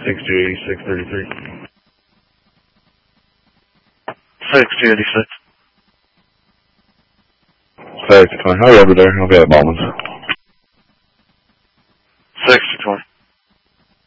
628633. 6286. 6020. Hurry over there. I'll be at Bowman's. 6020.